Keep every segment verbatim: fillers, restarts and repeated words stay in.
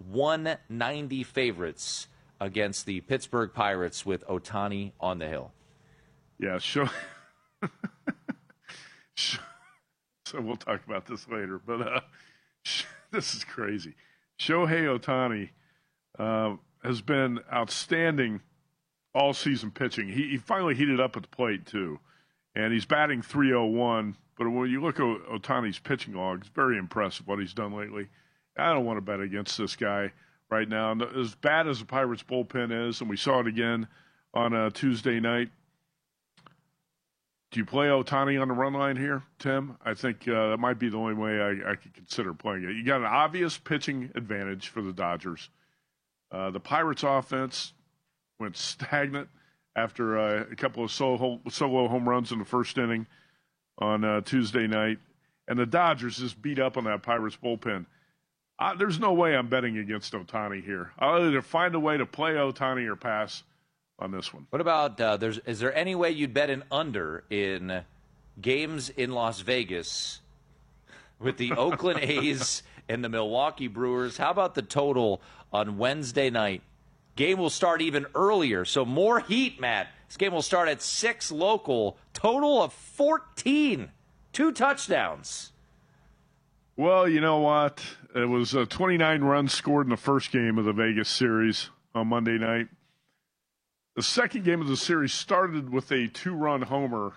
one ninety favorites against the Pittsburgh Pirates with Ohtani on the hill. Yeah, sure. So we'll talk about this later. But uh, this is crazy. Shohei Ohtani uh, has been outstanding all season pitching. He, he finally heated up at the plate, too. And he's batting three oh one. But when you look at Ohtani's pitching log, it's very impressive what he's done lately. I don't want to bet against this guy right now. And as bad as the Pirates' bullpen is, and we saw it again on a Tuesday night, do you play Ohtani on the run line here, Tim? I think uh, that might be the only way I, I could consider playing it. You got an obvious pitching advantage for the Dodgers. Uh, the Pirates' offense went stagnant after uh, a couple of solo, solo home runs in the first inning on uh, Tuesday night. And the Dodgers just beat up on that Pirates bullpen. Uh, there's no way I'm betting against Ohtani here. I'll either find a way to play Ohtani or pass on this one. What about, uh, there's, is there any way you'd bet an under in games in Las Vegas with the Oakland A's and the Milwaukee Brewers? How about the total on Wednesday night? Game will start even earlier, so more heat, Matt. This game will start at six local, total of fourteen, two touchdowns. Well, you know what? It was uh, twenty-nine runs scored in the first game of the Vegas series on Monday night. The second game of the series started with a two-run homer.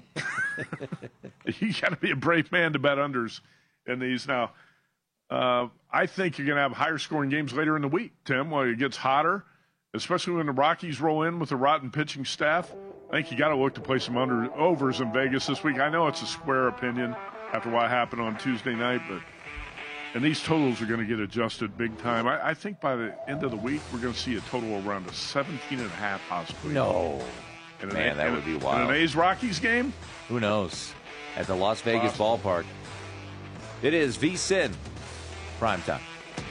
You got to be a brave man to bet unders in these. Now, uh, I think you're going to have higher-scoring games later in the week, Tim, while it gets hotter, especially when the Rockies roll in with a rotten pitching staff. I think you got to look to play some under overs in Vegas this week. I know it's a square opinion after what happened on Tuesday night, but and these totals are going to get adjusted big time. I, I think by the end of the week, we're going to see a total around a seventeen and a half possibly. No. And Man, an, that would be wild. In an A's-Rockies game? Who knows? At the Las Vegas Possible. ballpark. It is VSiN primetime.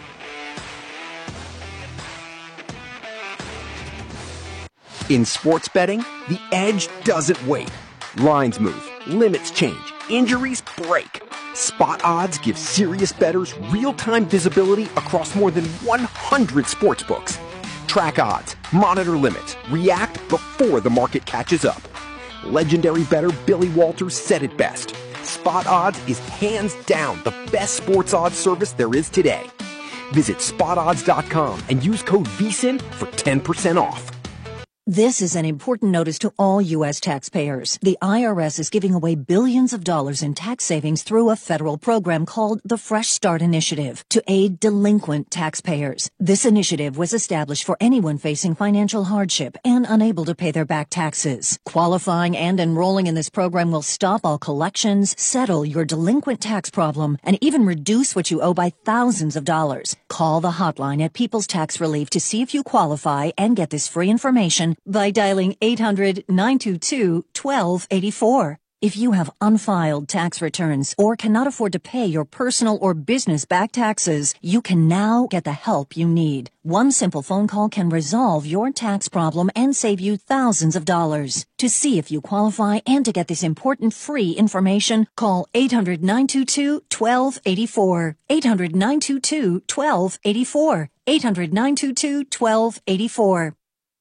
In sports betting, the edge doesn't wait. Lines move, limits change, injuries break. Spot Odds gives serious bettors real-time visibility across more than one hundred sportsbooks. Track odds, monitor limits, react before the market catches up. Legendary bettor Billy Walters said it best. Spot Odds is hands down the best sports odds service there is today. Visit spot odds dot com and use code V S I N for ten percent off. This is an important notice to all U S taxpayers. The I R S is giving away billions of dollars in tax savings through a federal program called the Fresh Start Initiative to aid delinquent taxpayers. This initiative was established for anyone facing financial hardship and unable to pay their back taxes. Qualifying and enrolling in this program will stop all collections, settle your delinquent tax problem, and even reduce what you owe by thousands of dollars. Call the hotline at People's Tax Relief to see if you qualify and get this free information by dialing eight hundred, nine two two, one two eight four. If you have unfiled tax returns or cannot afford to pay your personal or business back taxes, you can now get the help you need. One simple phone call can resolve your tax problem and save you thousands of dollars. To see if you qualify and to get this important free information, call eight hundred, nine two two, one two eight four. eight hundred, nine two two, one two eight four. eight hundred, nine two two, one two eight four.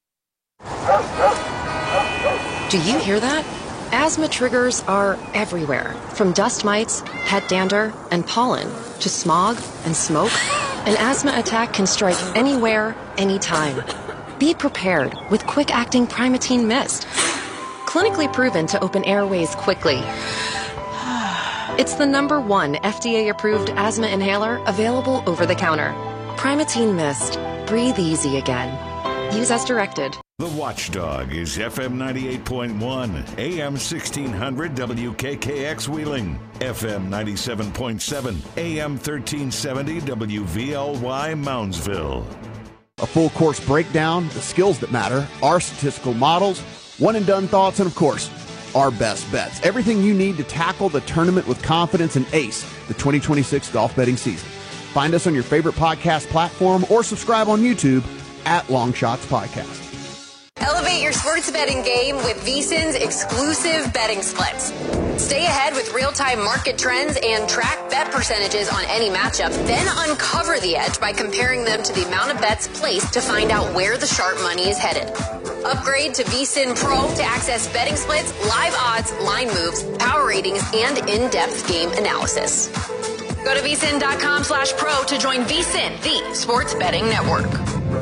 Do you hear that? Asthma triggers are everywhere, from dust mites, pet dander, and pollen, to smog and smoke. An asthma attack can strike anywhere, anytime. Be prepared with quick-acting Primatene Mist. Clinically proven to open airways quickly. It's the number one F D A-approved asthma inhaler available over the counter. Primatene Mist. Breathe easy again. Use as directed. The Watchdog is F M ninety-eight point one, A M sixteen hundred W K K X Wheeling, F M ninety-seven point seven, A M thirteen seventy W V L Y Moundsville. A full course breakdown, the skills that matter, our statistical models, one and done thoughts, and of course, our best bets. Everything you need to tackle the tournament with confidence and ace the twenty twenty-six golf betting season. Find us on your favorite podcast platform or subscribe on YouTube at Long Shots Podcast. Elevate your sports betting game with VSiN's exclusive betting splits. Stay ahead with real-time market trends and track bet percentages on any matchup. Then uncover the edge by comparing them to the amount of bets placed to find out where the sharp money is headed. Upgrade to V S I N Pro to access betting splits, live odds, line moves, power ratings, and in-depth game analysis. Go to V S I N dot com slash pro to join V S I N, the sports betting network.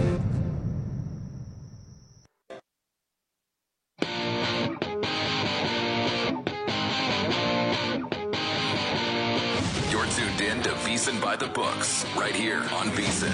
You're tuned in to VSiN by the Books, right here on VSiN.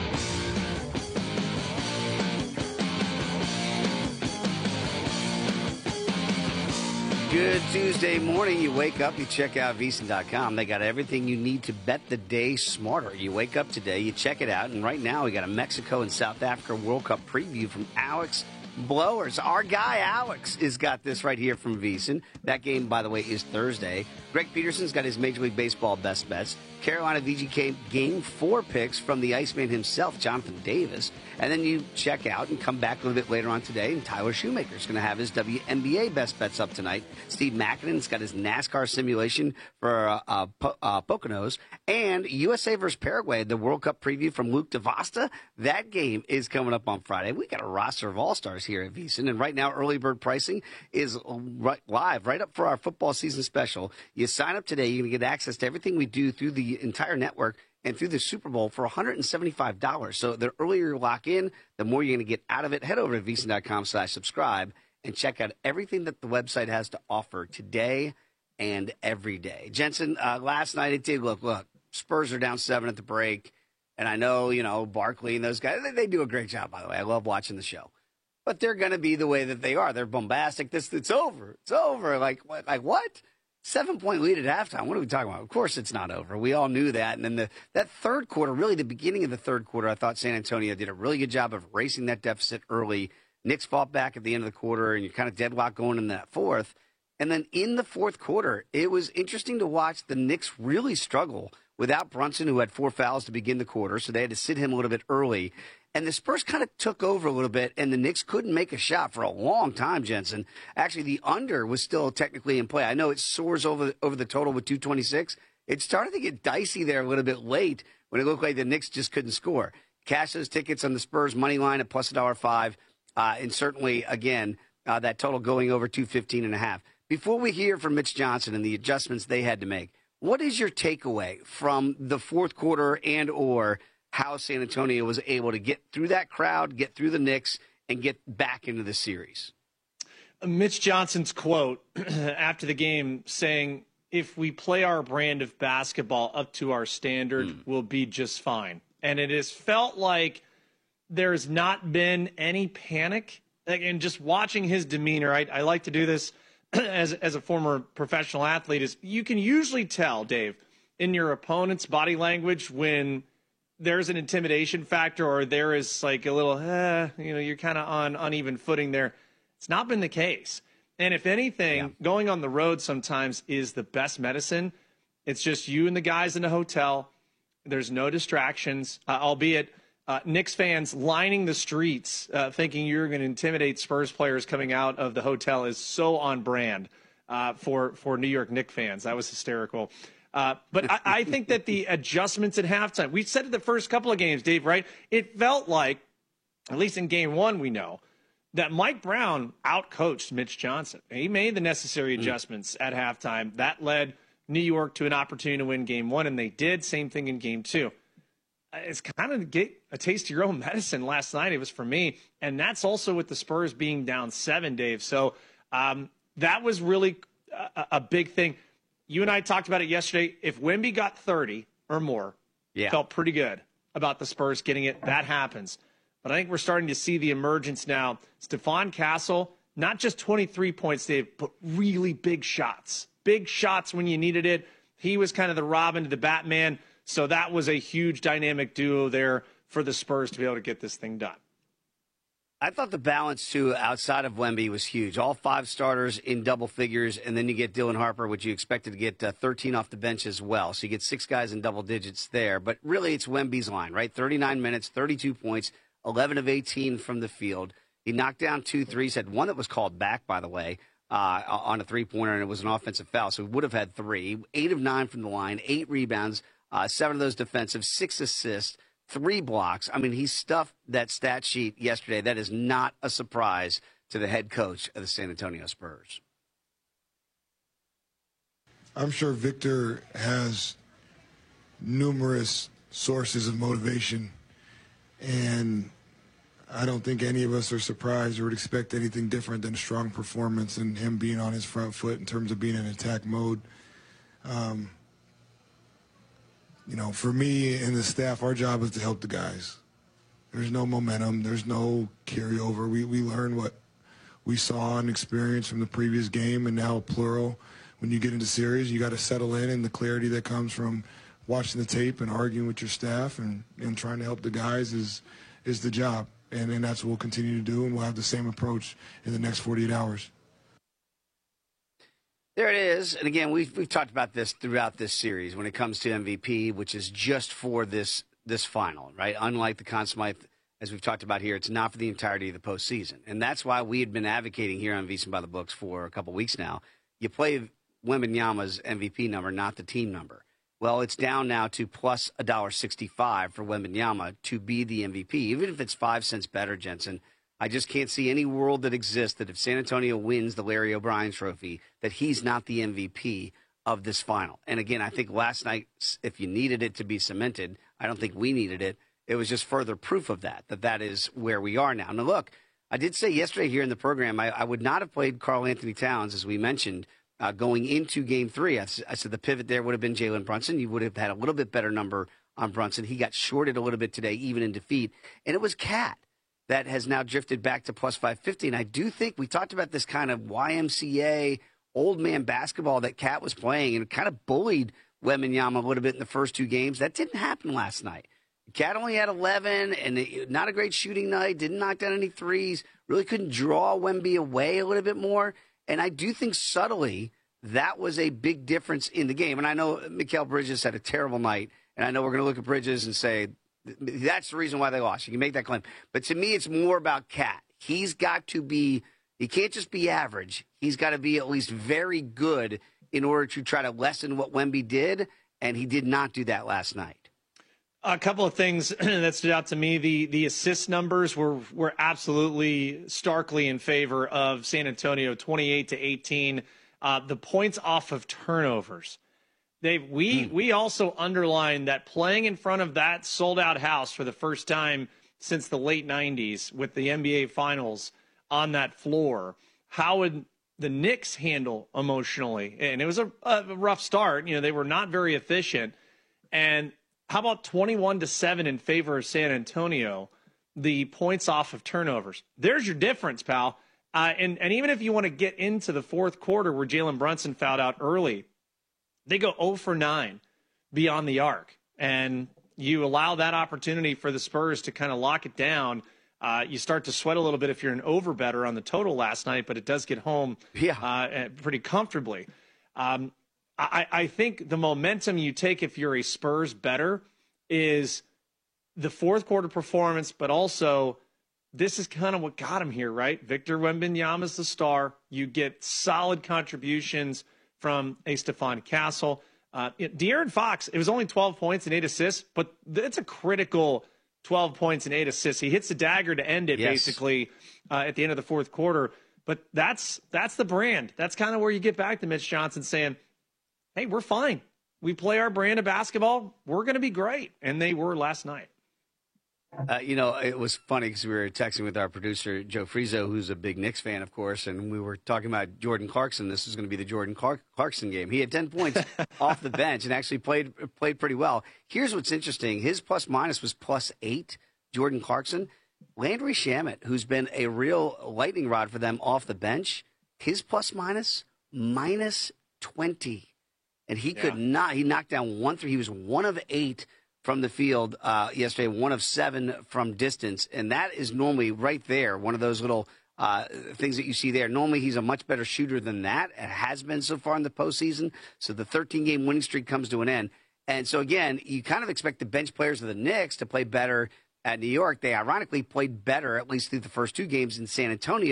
Good Tuesday morning. You wake up, you check out V S I N dot com. They got everything you need to bet the day smarter. You wake up today, you check it out, and right now we got a Mexico and South Africa World Cup preview from Alex Blowers. Our guy Alex has got this right here from VSiN. That game, by the way, is Thursday. Greg Peterson's got his Major League Baseball best bets. Carolina V G K game four picks from the Iceman himself, Jonathan Davis. And then you check out and come back a little bit later on today, and Tyler Shoemaker's going to have his W N B A best bets up tonight. Steve Makinen's got his NASCAR simulation for uh, uh, po- uh, Poconos. And U S A versus Paraguay, the World Cup preview from Luke DeVosta. That game is coming up on Friday. We got a roster of all-stars here at VSiN. And right now, early bird pricing is right, live right up for our football season special. You sign up today, you're going to get access to everything we do through the entire network and through the Super Bowl for one hundred seventy-five dollars. So the earlier you lock in, the more you're going to get out of it. Head over to V S I N dot com slash subscribe and check out everything that the website has to offer today and every day. Jensen, uh, last night it did look, look, Spurs are down seven at the break. And I know, you know, Barkley and those guys, they, they do a great job, by the way. I love watching the show. But they're going to be the way that they are. They're bombastic. This, it's over. It's over. Like, like what? Seven-point lead at halftime. What are we talking about? Of course it's not over. We all knew that. And then the, that third quarter, really the beginning of the third quarter, I thought San Antonio did a really good job of erasing that deficit early. Knicks fought back at the end of the quarter, and you're kind of deadlocked going in that fourth. And then in the fourth quarter, it was interesting to watch the Knicks really struggle without Brunson, who had four fouls to begin the quarter, so they had to sit him a little bit early. And the Spurs kind of took over a little bit, and the Knicks couldn't make a shot for a long time, Jensen. Actually, the under was still technically in play. I know it soars over, over the total with two twenty-six. It started to get dicey there a little bit late when it looked like the Knicks just couldn't score. Cash those tickets on the Spurs money line at plus one dollar five. Uh, and certainly, again, uh, that total going over two fifteen and a half. Before we hear from Mitch Johnson and the adjustments they had to make, what is your takeaway from the fourth quarter and or how San Antonio was able to get through that crowd, get through the Knicks, and get back into the series? Mitch Johnson's quote after the game saying, if we play our brand of basketball up to our standard, mm. we'll be just fine. And it has felt like there's not been any panic. And just watching his demeanor, I, I like to do this as, as a former professional athlete, is you can usually tell, Dave, in your opponent's body language when there's an intimidation factor or there is like a little, eh, you know, you're kind of on uneven footing there. It's not been the case. And if anything, yeah. going on the road sometimes is the best medicine. It's just you and the guys in the hotel. There's no distractions, uh, albeit uh, Knicks fans lining the streets uh, thinking you're going to intimidate Spurs players coming out of the hotel is so on brand uh, for, for New York Knicks fans. That was hysterical. Uh, but I, I think that the adjustments at halftime, we said it the first couple of games, Dave, right? It felt like, at least in game one, we know, that Mike Brown outcoached Mitch Johnson. He made the necessary adjustments mm. at halftime. That led New York to an opportunity to win game one, and they did. Same thing in game two. It's kind of get a taste of your own medicine last night. It was for me. And that's also with the Spurs being down seven, Dave. So um, that was really a, a big thing. You and I talked about it yesterday. If Wemby got thirty or more, yeah. felt pretty good about the Spurs getting it. That happens. But I think we're starting to see the emergence now. Stephon Castle, not just twenty-three points, Dave, but really big shots. Big shots when you needed it. He was kind of the Robin to the Batman. So that was a huge dynamic duo there for the Spurs to be able to get this thing done. I thought the balance, too, outside of Wemby was huge. All five starters in double figures, and then you get Dylan Harper, which you expected to get uh, thirteen off the bench as well. So you get six guys in double digits there. But really, it's Wemby's line, right? thirty-nine minutes, thirty-two points, eleven of eighteen from the field. He knocked down two threes, had one that was called back, by the way. uh, on a three-pointer, and it was an offensive foul. So we would have had three. Eight of nine from the line, eight rebounds, uh, seven of those defensive, six assists, three blocks. I mean, he stuffed that stat sheet yesterday. That is not a surprise to the head coach of the San Antonio Spurs. I'm sure Victor has numerous sources of motivation, and I don't think any of us are surprised or would expect anything different than a strong performance and him being on his front foot in terms of being in attack mode. Um, you know, for me and the staff, our job is to help the guys. There's no momentum. There's no carryover. We, we learn what we saw and experienced from the previous game, and now plural. When you get into series, you got to settle in, and the clarity that comes from watching the tape and arguing with your staff and, and trying to help the guys is is the job. And, and that's what we'll continue to do, and we'll have the same approach in the next forty-eight hours. There it is. And again, we've, we've talked about this throughout this series when it comes to M V P, which is just for this this final, right? Unlike the Conn Smythe, as we've talked about here, it's not for the entirety of the postseason. And that's why we had been advocating here on VSiN by the Books for a couple weeks now. You play Wembanyama's M V P number, not the team number. Well, it's down now to plus one dollar sixty-five for Wembanyama to be the M V P. Even if it's five cents better, Jensen, I just can't see any world that exists that if San Antonio wins the Larry O'Brien trophy, that he's not the M V P of this final. And again, I think last night, if you needed it to be cemented, I don't think we needed it. It was just further proof of that, that that is where we are now. Now, look, I did say yesterday here in the program, I, I would not have played Karl Anthony Towns, as we mentioned, Uh, going into game three. I, I said the pivot there would have been Jalen Brunson. You would have had a little bit better number on Brunson. He got shorted a little bit today, even in defeat. And it was Cat that has now drifted back to plus five fifty. And I do think we talked about this kind of Y M C A old man basketball that Cat was playing and kind of bullied Wembanyama a little bit in the first two games. That didn't happen last night. Cat only had eleven and it, not a great shooting night, didn't knock down any threes, really couldn't draw Wemby away a little bit more. And I do think subtly that was a big difference in the game. And I know Mikal Bridges had a terrible night, and I know we're going to look at Bridges and say that's the reason why they lost. You can make that claim. But to me, it's more about Cat. He's got to be – he can't just be average. He's got to be at least very good in order to try to lessen what Wemby did, and he did not do that last night. A couple of things that stood out to me. The the assist numbers were were absolutely starkly in favor of San Antonio, twenty-eight to eighteen. Uh, the points off of turnovers. They we mm. we also underlined that playing in front of that sold out house for the first time since the late nineties with the N B A Finals on that floor. How would the Knicks handle emotionally? And it was a, a rough start. You know, they were not very efficient. And how about twenty-one to seven in favor of San Antonio, the points off of turnovers? There's your difference, pal. Uh, and, and even if you want to get into the fourth quarter where Jalen Brunson fouled out early, they go zero for nine beyond the arc. And you allow that opportunity for the Spurs to kind of lock it down. Uh, you start to sweat a little bit if you're an over better on the total last night, but it does get home yeah. uh, pretty comfortably. Um, I, I think the momentum you take if you're a Spurs better is the fourth quarter performance, but also this is kind of what got him here, right? Victor Wembanyama is the star. You get solid contributions from a Stephon Castle. Uh, De'Aaron Fox, it was only twelve points and eight assists, but it's a critical twelve points and eight assists. He hits the dagger to end it, yes. basically, uh, at the end of the fourth quarter. But that's that's the brand. That's kind of where you get back to Mitch Johnson saying, hey, we're fine. We play our brand of basketball. We're going to be great. And they were last night. Uh, you know, it was funny because we were texting with our producer, Joe Frizo, who's a big Knicks fan, of course, and we were talking about Jordan Clarkson. This is going to be the Jordan Clark- Clarkson game. He had ten points off the bench and actually played played pretty well. Here's what's interesting. His plus-minus was plus eight, Jordan Clarkson. Landry Shamet, who's been a real lightning rod for them off the bench, his plus-minus, minus twenty. And he could yeah. not – he knocked down one three. He was one of eight from the field uh, yesterday, one of seven from distance. And that is normally right there, one of those little uh, things that you see there. Normally he's a much better shooter than that. It has been so far in the postseason. So the thirteen-game winning streak comes to an end. And so, again, you kind of expect the bench players of the Knicks to play better at New York. They ironically played better, at least through the first two games, in San Antonio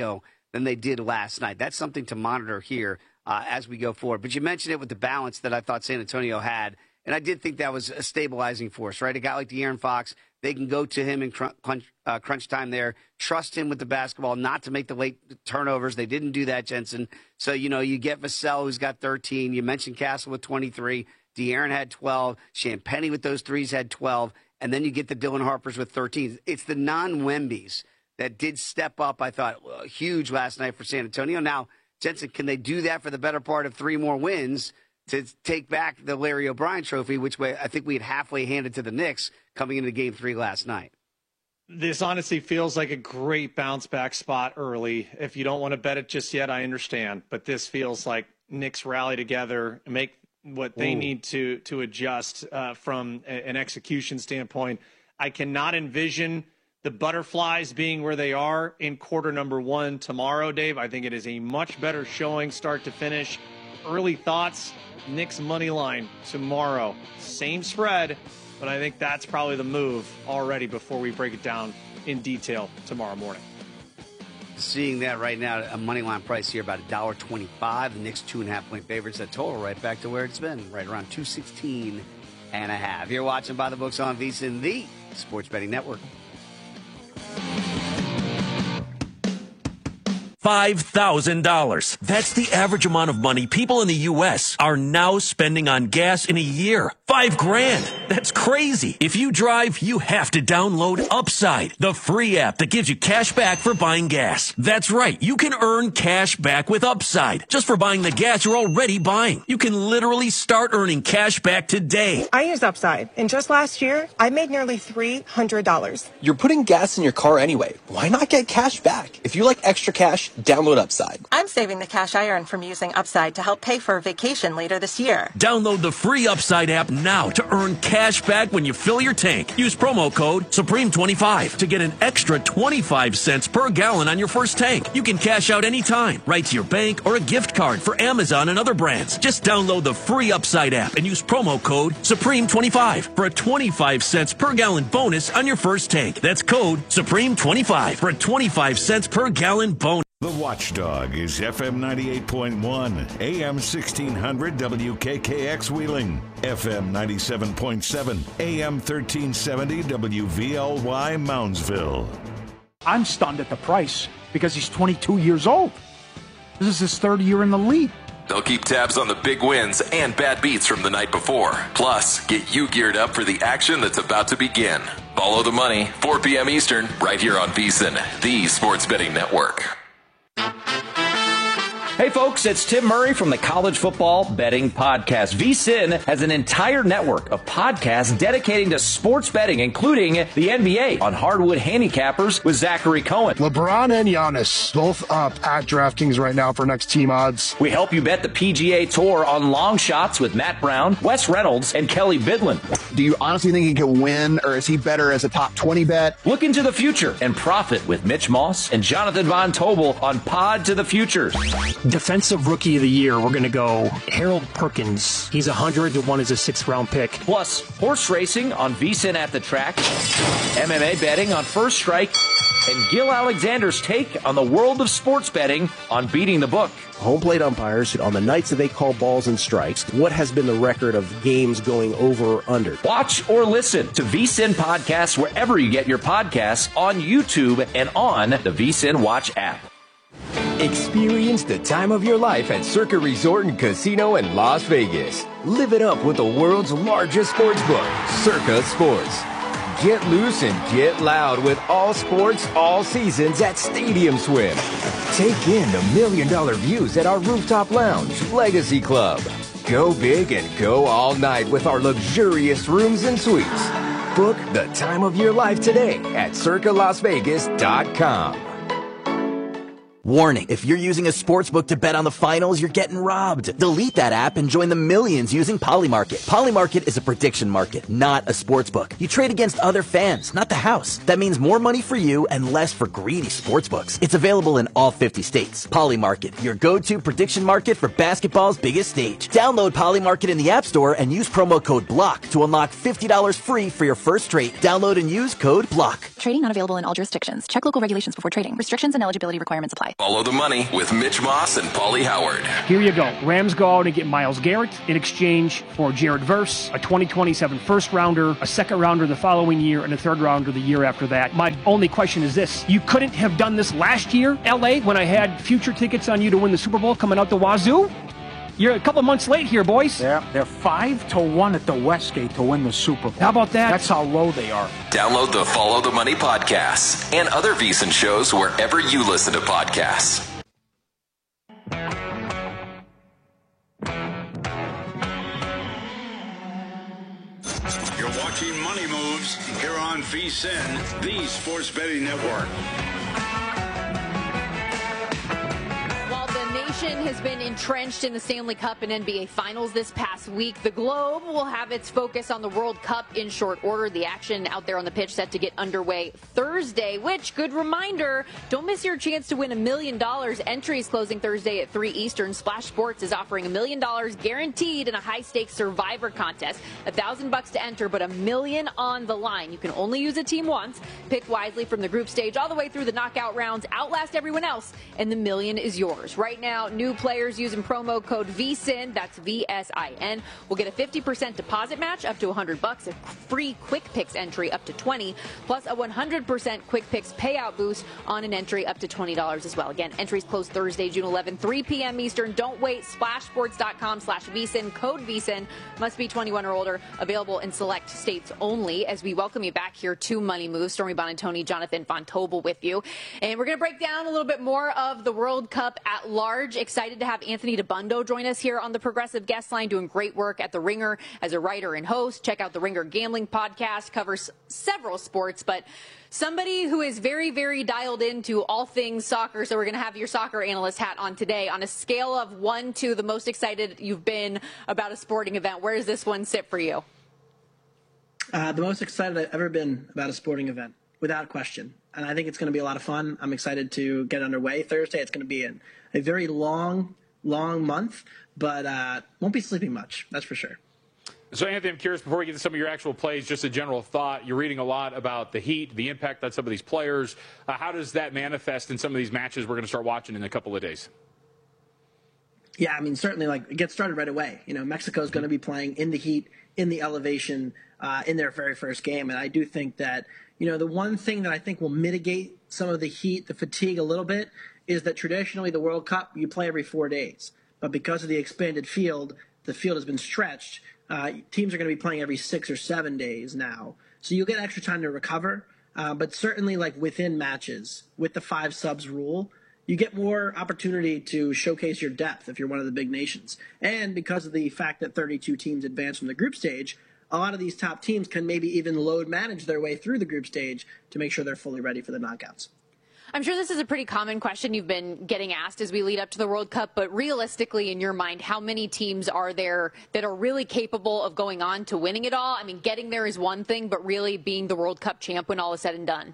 than they did last night. That's something to monitor here uh, as we go forward. But you mentioned it with the balance that I thought San Antonio had, and I did think that was a stabilizing force, right? A guy like De'Aaron Fox, they can go to him in crunch, uh, crunch time there, trust him with the basketball, not to make the late turnovers. They didn't do that, Jensen. So, you know, you get Vassell, who's got thirteen. You mentioned Castle with twenty-three. De'Aaron had twelve. Champagnie with those threes had twelve. And then you get the Dylan Harpers with thirteen. It's the non-Wembys that did step up, I thought, well, huge last night for San Antonio. Now, Jensen, can they do that for the better part of three more wins to take back the Larry O'Brien trophy, which way I think we had halfway handed to the Knicks coming into game three last night? This honestly feels like a great bounce back spot early. If you don't want to bet it just yet, I understand. But this feels like Knicks rally together and make what they Ooh. need to to adjust uh, from a, an execution standpoint. I cannot envision the Butterflies being where they are in quarter number one tomorrow, Dave. I think it is a much better showing start to finish. Early thoughts, Knicks money line tomorrow. Same spread, but I think that's probably the move already before we break it down in detail tomorrow morning. Seeing that right now, a money line price here about one dollar twenty-five. The Knicks two and a half point favorites. That total right back to where it's been, right around two sixteen and a half. You're watching By the Books on VSiN, the Sports Betting Network. five thousand dollars. That's the average amount of money people in the U S are now spending on gas in a year. Five grand. That's crazy. If you drive, you have to download Upside, the free app that gives you cash back for buying gas. That's right. You can earn cash back with Upside just for buying the gas you're already buying. You can literally start earning cash back today. I use Upside, and just last year, I made nearly three hundred dollars. You're putting gas in your car anyway. Why not get cash back? If you like extra cash, download Upside. I'm saving the cash I earn from using Upside to help pay for a vacation later this year. Download the free Upside app now to earn cash back when you fill your tank. Use promo code Supreme twenty-five to get an extra twenty-five cents per gallon on your first tank. You can cash out anytime, right to your bank or a gift card for Amazon and other brands. Just download the free Upside app and use promo code Supreme twenty-five for a twenty-five cents per gallon bonus on your first tank. That's code Supreme twenty-five for a twenty-five cents per gallon bonus. The Watchdog is F M ninety-eight point one, A M sixteen hundred W K K X Wheeling, F M ninety-seven point seven, A M thirteen seventy W V L Y Moundsville. I'm stunned at the price because he's twenty-two years old. This is his third year in the league. They'll keep tabs on the big wins and bad beats from the night before. Plus, get you geared up for the action that's about to begin. Follow the money, four p.m. Eastern, right here on VSiN, the Sports Betting Network. Hey folks, it's Tim Murray from the College Football Betting Podcast. VSiN has an entire network of podcasts dedicating to sports betting, including the N B A on Hardwood Handicappers with Zachary Cohen. LeBron and Giannis both up at DraftKings right now for next team odds. We help you bet the P G A Tour on long shots with Matt Brown, Wes Reynolds, and Kelly Bidlin. Do you honestly think he can win, or is he better as a top twenty bet? Look into the future and profit with Mitch Moss and Jonathan Von Tobel on Pod to the Future. Defensive Rookie of the Year, we're going to go Harold Perkins. He's one hundred to one as a sixth round pick. Plus, horse racing on VSiN at the Track, M M A betting on First Strike, and Gil Alexander's take on the world of sports betting on Beating the Book. Home plate umpires on the nights that they call balls and strikes. What has been the record of games going over or under? Watch or listen to VSiN podcasts wherever you get your podcasts, on YouTube and on the VSiN Watch app. Experience the time of your life at Circa Resort and Casino in Las Vegas. Live it up with the world's largest sports book, Circa Sports. Get loose and get loud with all sports, all seasons at Stadium Swim. Take in the million dollar views at our rooftop lounge, Legacy Club. Go big and go all night with our luxurious rooms and suites. Book the time of your life today at circa las vegas dot com. Warning, if you're using a sportsbook to bet on the finals, you're getting robbed. Delete that app and join the millions using Polymarket. Polymarket is a prediction market, not a sportsbook. You trade against other fans, not the house. That means more money for you and less for greedy sportsbooks. It's available in all fifty states. Polymarket, your go-to prediction market for basketball's biggest stage. Download Polymarket in the App Store and use promo code BLOCK to unlock fifty dollars free for your first trade. Download and use code BLOCK. Trading not available in all jurisdictions. Check local regulations before trading. Restrictions and eligibility requirements apply. apply. Follow the money with Mitch Moss and Paulie Howard. Here you go. Rams go out and get Myles Garrett in exchange for Jared Verse, a twenty twenty-seven first rounder, a second rounder the following year, and a third rounder the year after that. My only question is this. You couldn't have done this last year, L A, when I had future tickets on you to win the Super Bowl coming out the wazoo? You're a couple months late here, boys. Yeah, they're five to one at the Westgate to win the Super Bowl. How about that? That's how low they are. Download the Follow the Money podcast and other VSiN shows wherever you listen to podcasts. You're watching Money Moves here on VSiN, the Sports Betting Network. Has been entrenched in the Stanley Cup and N B A Finals this past week. The Globe will have its focus on the World Cup in short order. The action out there on the pitch set to get underway Thursday, which, good reminder, don't miss your chance to win a million dollars. Entries closing Thursday at three Eastern. Splash Sports is offering a million dollars guaranteed in a high-stakes Survivor contest. A thousand bucks to enter, but a million on the line. You can only use a team once. Pick wisely from the group stage all the way through the knockout rounds. Outlast everyone else, and the million is yours. Right now, new players using promo code VSIN, that's V S I N, will get a fifty percent deposit match up to one hundred bucks, a free Quick Picks entry up to twenty, plus a one hundred percent Quick Picks payout boost on an entry up to twenty dollars as well. Again, entries close Thursday, June eleventh, three p.m. Eastern. Don't wait. Splashsports.com slash VSIN, code VSIN. Must be twenty-one or older. Available in select states only. As we welcome you back here to Money Moves, Stormy Bonantoni, Jonathan Von Tobel with you. And we're going to break down a little bit more of the World Cup at large. Excited to have Anthony DeBundo join us here on the Progressive Guest Line, doing great work at The Ringer as a writer and host. Check out The Ringer Gambling Podcast, covers several sports, but somebody who is very, very dialed into all things soccer. So we're going to have your soccer analyst hat on today. On a scale of one to the most excited you've been about a sporting event, where does this one sit for you? Uh, the most excited I've ever been about a sporting event, without question. And I think it's going to be a lot of fun. I'm excited to get underway Thursday. It's going to be an, a very long, long month, but uh, won't be sleeping much, that's for sure. So, Anthony, I'm curious, before we get to some of your actual plays, just a general thought. You're reading a lot about the Heat, the impact on some of these players. Uh, how does that manifest in some of these matches we're going to start watching in a couple of days? Yeah, I mean, certainly, like, get started right away. You know, Mexico's going to be playing in the heat, in the elevation, uh, in their very first game. And I do think that, you know, the one thing that I think will mitigate some of the heat, the fatigue a little bit, is that traditionally the World Cup, you play every four days. But because of the expanded field, the field has been stretched. Uh, teams are going to be playing every six or seven days now. So you'll get extra time to recover. Uh, but certainly, like, within matches, with the five subs rule, you get more opportunity to showcase your depth if you're one of the big nations. And because of the fact that thirty-two teams advance from the group stage, a lot of these top teams can maybe even load manage their way through the group stage to make sure they're fully ready for the knockouts. I'm sure this is a pretty common question you've been getting asked as we lead up to the World Cup, but realistically, in your mind, how many teams are there that are really capable of going on to winning it all? I mean, getting there is one thing, but really being the World Cup champ when all is said and done.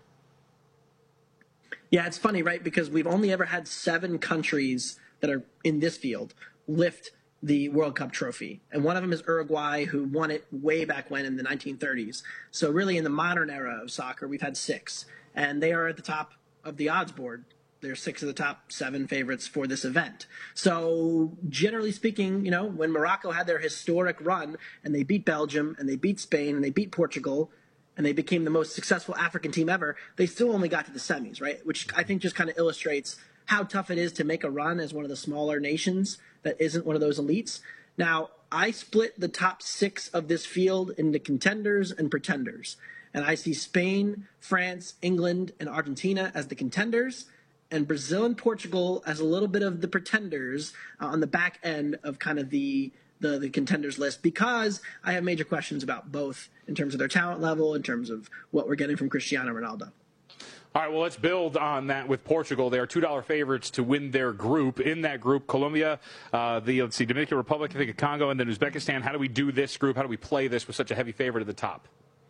Yeah, it's funny, right? Because we've only ever had seven countries that are in this field lift the World Cup trophy. And one of them is Uruguay, who won it way back when in the nineteen thirties. So really in the modern era of soccer, we've had six. And they are at the top of the odds board. They're six of the top seven favorites for this event. So generally speaking, you know, when Morocco had their historic run and they beat Belgium and they beat Spain and they beat Portugal, and they became the most successful African team ever, they still only got to the semis, right? Which I think just kind of illustrates how tough it is to make a run as one of the smaller nations that isn't one of those elites. Now, I split the top six of this field into contenders and pretenders. And I see Spain, France, England, and Argentina as the contenders, and Brazil and Portugal as a little bit of the pretenders uh, on the back end of kind of the The, the contenders list, because I have major questions about both in terms of their talent level, in terms of what we're getting from Cristiano Ronaldo. All right, well, let's build on that with Portugal. They are two dollar favorites to win their group. In that group, Colombia, uh, the let's see, Dominican Republic, I think of Congo, and then Uzbekistan. How do we do this group? How do we play this with such a heavy favorite at the top?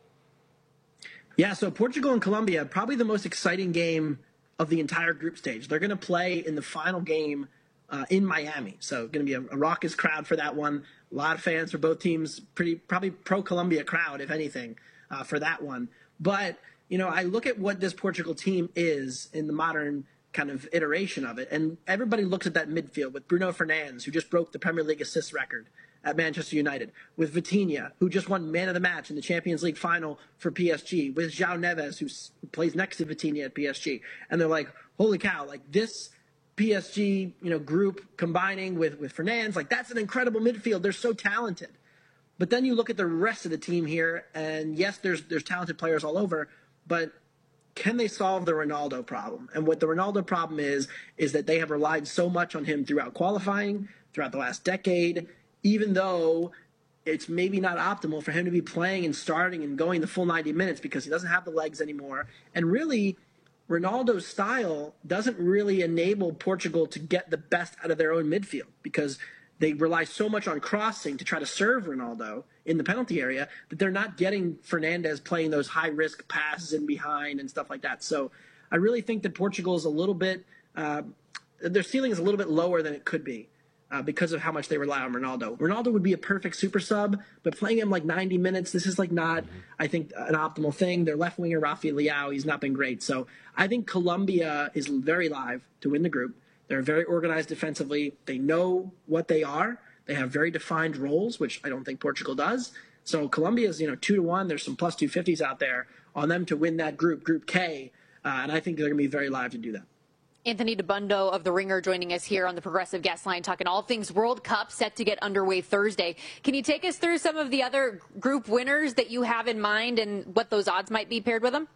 Yeah, so Portugal and Colombia, probably the most exciting game of the entire group stage. They're going to play in the final game Uh, in Miami. So going to be a, a raucous crowd for that one. A lot of fans for both teams, pretty probably pro-Colombia crowd, if anything, uh, for that one. But, you know, I look at what this Portugal team is in the modern kind of iteration of it. And everybody looks at that midfield with Bruno Fernandes, who just broke the Premier League assist record at Manchester United, with Vitinha, who just won man of the match in the Champions League final for P S G, with João Neves, who plays next to Vitinha at P S G. And they're like, holy cow, like this P S G, you know, group combining with, with Fernandes, like that's an incredible midfield. They're so talented. But then you look at the rest of the team here, and yes, there's there's talented players all over, but can they solve the Ronaldo problem? And what the Ronaldo problem is, is that they have relied so much on him throughout qualifying, throughout the last decade, even though it's maybe not optimal for him to be playing and starting and going the full ninety minutes because he doesn't have the legs anymore. And really, Ronaldo's style doesn't really enable Portugal to get the best out of their own midfield because they rely so much on crossing to try to serve Ronaldo in the penalty area that they're not getting Fernandes playing those high-risk passes in behind and stuff like that. So I really think that Portugal is a little bit uh, – their ceiling is a little bit lower than it could be uh, because of how much they rely on Ronaldo. Ronaldo would be a perfect super sub, but playing him like ninety minutes, this is like not, I think, an optimal thing. Their left winger, Rafael Leao, he's not been great. So I think Colombia is very live to win the group. They're very organized defensively. They know what they are. They have very defined roles, which I don't think Portugal does. So Colombia is, you know, two to one. There's some plus two fifties out there on them to win that group, Group K, uh, and I think they're going to be very live to do that. Anthony DeBundo of The Ringer joining us here on the Progressive Guest Line, talking all things World Cup set to get underway Thursday. Can you take us through some of the other group winners that you have in mind and what those odds might be paired with them?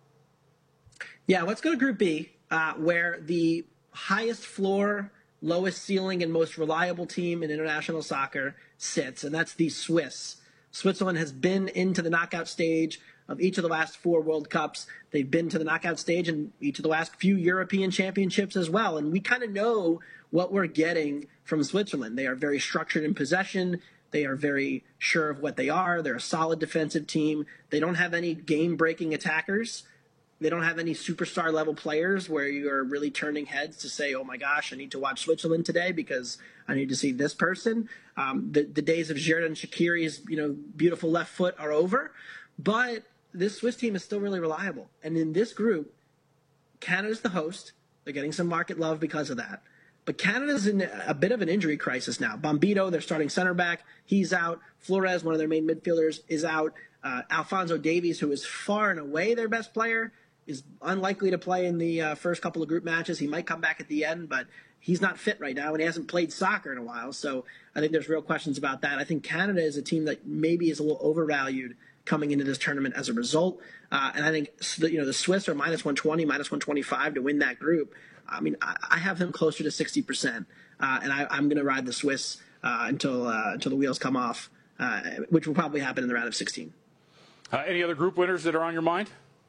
Yeah, let's go to Group B, uh, where the highest floor, lowest ceiling, and most reliable team in international soccer sits, and that's the Swiss. Switzerland has been into the knockout stage of each of the last four World Cups. They've been to the knockout stage in each of the last few European championships as well, and we kind of know what we're getting from Switzerland. They are very structured in possession. They are very sure of what they are. They're a solid defensive team. They don't have any game-breaking attackers. They don't have any superstar level players where you are really turning heads to say, oh my gosh, I need to watch Switzerland today because I need to see this person. Um, the, the days of Xherdan Shaqiri's, you know, beautiful left foot are over, but this Swiss team is still really reliable. And in this group, Canada's the host. They're getting some market love because of that. But Canada's in a bit of an injury crisis now. Bombito, their starting center back, he's out. Flores, one of their main midfielders, is out. Uh, Alphonso Davies, who is far and away their best player, is unlikely to play in the uh, first couple of group matches. He might come back at the end, but he's not fit right now, and he hasn't played soccer in a while. So I think there's real questions about that. I think Canada is a team that maybe is a little overvalued coming into this tournament as a result. Uh, and I think you know the Swiss are minus one twenty, minus one twenty-five to win that group. I mean, I, I have them closer to sixty percent, uh, and I, I'm going to ride the Swiss uh, until uh, until the wheels come off, uh, which will probably happen in the round of sixteen. Uh, any other group winners that are on your mind?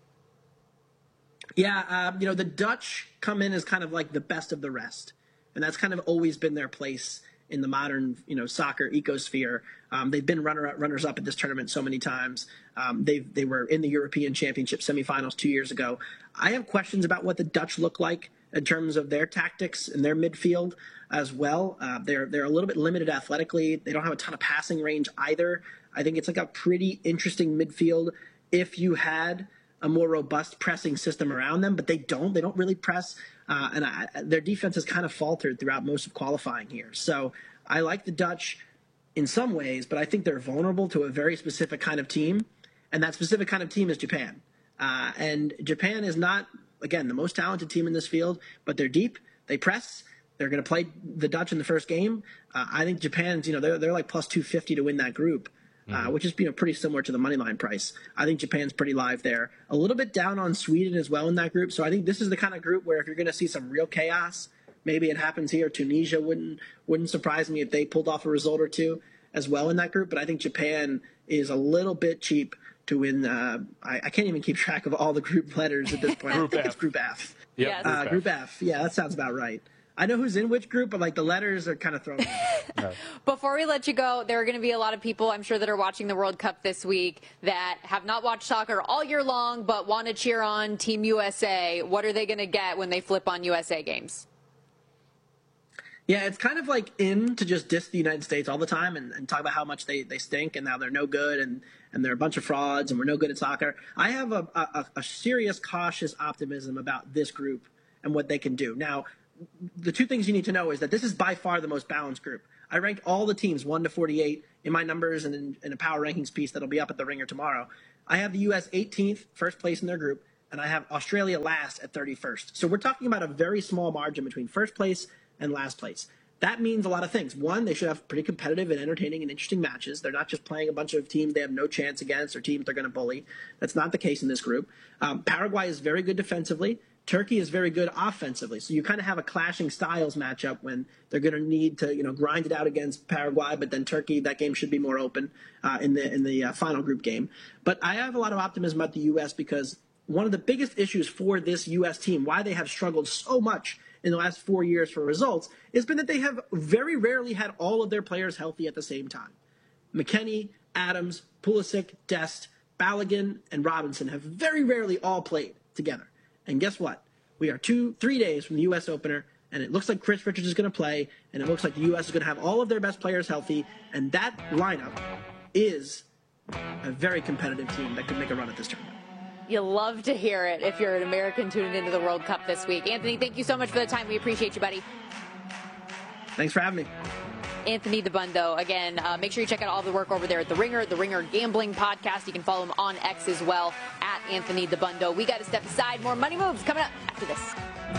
Yeah, uh, you know, the Dutch come in as kind of like the best of the rest. And that's kind of always been their place in the modern, you know, soccer ecosphere. Um, they've been runner runners up at this tournament so many times. Um, they they were in the European Championship semifinals two years ago. I have questions about what the Dutch look like in terms of their tactics and their midfield as well. Uh, they're they're a little bit limited athletically. They don't have a ton of passing range either. I think it's like a pretty interesting midfield if you had a more robust pressing system around them, but they don't. They don't really press, uh, and I, their defense has kind of faltered throughout most of qualifying here. So I like the Dutch in some ways, but I think they're vulnerable to a very specific kind of team, and that specific kind of team is Japan. Uh, and Japan is not, again, the most talented team in this field, but they're deep. They press. They're going to play the Dutch in the first game. Uh, I think Japan's, you know, they're they're like plus two fifty to win that group. Uh, which is you know pretty similar to the money line price. I think Japan's pretty live there. A little bit down on Sweden as well in that group. So I think this is the kind of group where if you're going to see some real chaos, maybe it happens here. Tunisia wouldn't wouldn't surprise me if they pulled off a result or two as well in that group. But I think Japan is a little bit cheap to win. Uh, I, I can't even keep track of all the group letters at this point. Group I think F. it's Group F. Yep, uh, group F. Group F. Yeah, that sounds about right. I know who's in which group, but like the letters are kind of thrown. Before we let you go, there are going to be a lot of people, I'm sure, that are watching the World Cup this week that have not watched soccer all year long but want to cheer on Team U S A. What are they going to get when they flip on U S A games? Yeah, it's kind of like in to just diss the United States all the time and, and talk about how much they, they stink and how they're no good and, and they're a bunch of frauds and we're no good at soccer. I have a, a, a serious, cautious optimism about this group and what they can do. Now, the two things you need to know is that this is by far the most balanced group. I ranked all the teams one to forty-eight in my numbers and in, in a power rankings piece that'll be up at the Ringer tomorrow. I have the U S eighteenth, first place in their group, and I have Australia last at thirty-first. So we're talking about a very small margin between first place and last place. That means a lot of things. One, they should have pretty competitive and entertaining and interesting matches. They're not just playing a bunch of teams they have no chance against or teams they're going to bully. That's not the case in this group. Um, Paraguay is very good defensively. Turkey is very good offensively. So you kind of have a clashing styles matchup when they're going to need to, you know, grind it out against Paraguay, but then Turkey, that game should be more open uh, in the in the uh, final group game. But I have a lot of optimism about the U S because one of the biggest issues for this U S team, why they have struggled so much in the last four years for results, has been that they have very rarely had all of their players healthy at the same time. McKennie, Adams, Pulisic, Dest, Balogun, and Robinson have very rarely all played together. And guess what? We are two, three days from the U S opener, and it looks like Chris Richards is going to play, and it looks like the U S is going to have all of their best players healthy, and that lineup is a very competitive team that could make a run at this tournament. You love to hear it if you're an American tuning into the World Cup this week. Anthony, thank you so much for the time. We appreciate you, buddy. Thanks for having me. Anthony Dabbundo. Again, uh, make sure you check out all the work over there at The Ringer, The Ringer Gambling Podcast. You can follow him on X as well, at Anthony Dabbundo. We got to step aside. More Money Moves coming up after this.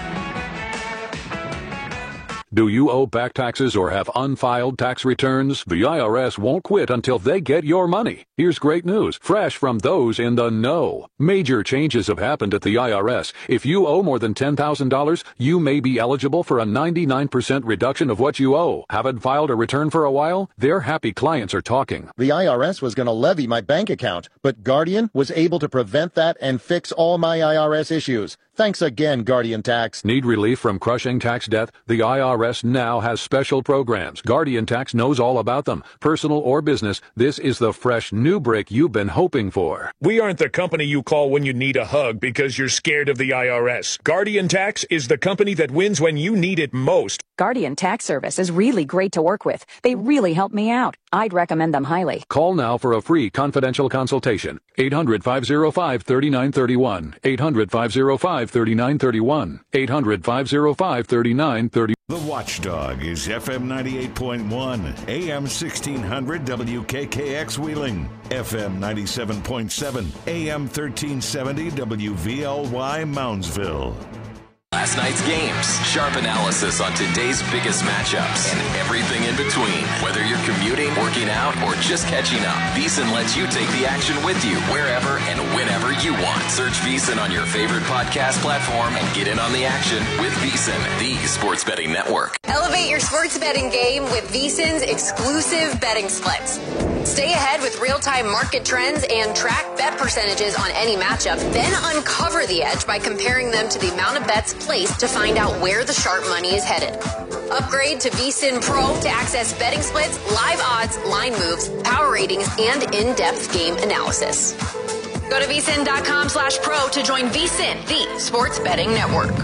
Do you owe back taxes or have unfiled tax returns? The I R S won't quit until they get your money. Here's great news, fresh from those in the know. Major changes have happened at the I R S. If you owe more than ten thousand dollars, you may be eligible for a ninety-nine percent reduction of what you owe. Haven't filed a return for a while? Their happy clients are talking. The I R S was going to levy my bank account, but Guardian was able to prevent that and fix all my I R S issues. Thanks again, Guardian Tax. Need relief from crushing tax debt? The I R S now has special programs. Guardian Tax knows all about them. Personal or business, this is the fresh new break you've been hoping for. We aren't the company you call when you need a hug because you're scared of the I R S. Guardian Tax is the company that wins when you need it most. Guardian Tax Service is really great to work with. They really help me out. I'd recommend them highly. Call now for a free confidential consultation. eight hundred, five oh five, three nine three one. eight hundred, five oh five, three nine three one. eight hundred, five oh five, three nine three one. The Watchdog is F M ninety-eight point one, A M sixteen hundred W K K X Wheeling, F M ninety-seven point seven, A M thirteen seventy W V L Y Moundsville. Last night's games, sharp analysis on today's biggest matchups, and everything in between. Whether you're commuting, working out, or just catching up, VSiN lets you take the action with you wherever and whenever you want. Search VSiN on your favorite podcast platform and get in on the action with VSiN, the sports betting network. Elevate your sports betting game with VSiN's exclusive betting splits. Stay ahead with real-time market trends and track bet percentages on any matchup, then uncover the edge by comparing them to the amount of bets placed to find out where the sharp money is headed. Upgrade to VSiN Pro to access betting splits, live odds, line moves, power ratings, and in-depth game analysis. Go to VSiN.com slash pro to join VSiN, the sports betting network.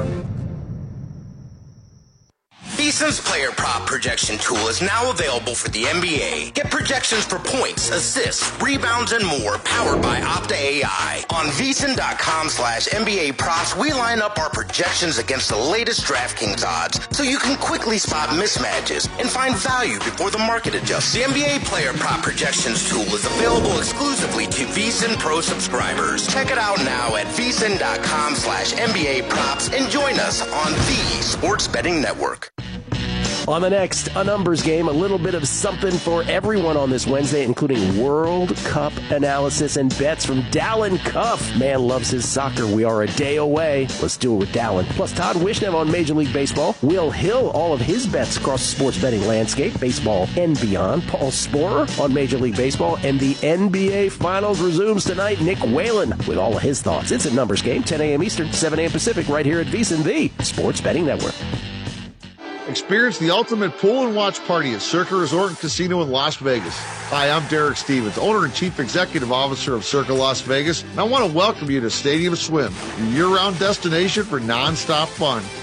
VSiN's player prop projection tool is now available for the N B A. Get projections for points, assists, rebounds, and more powered by Opta A I. On VSiN.com slash NBA props, we line up our projections against the latest DraftKings odds so you can quickly spot mismatches and find value before the market adjusts. The N B A player prop projections tool is available exclusively to VSiN Pro subscribers. Check it out now at VSiN.com slash NBA props and join us on the Sports Betting Network. On the next, a numbers game, a little bit of something for everyone on this Wednesday, including World Cup analysis and bets from Dallin Cuff. Man loves his soccer. We are a day away. Let's do it with Dallin. Plus Todd Wishnev on Major League Baseball. Will Hill, all of his bets across the sports betting landscape, baseball and beyond. Paul Sporer on Major League Baseball. And the N B A Finals resumes tonight. Nick Whalen with all of his thoughts. It's a numbers game, ten a.m. Eastern, seven a.m. Pacific, right here at VSiN, the Sports Betting Network. Experience the ultimate pool and watch party at Circa Resort and Casino in Las Vegas. Hi, I'm Derek Stevens, owner and chief executive officer of Circa Las Vegas, and I want to welcome you to Stadium Swim, your year-round destination for non-stop fun.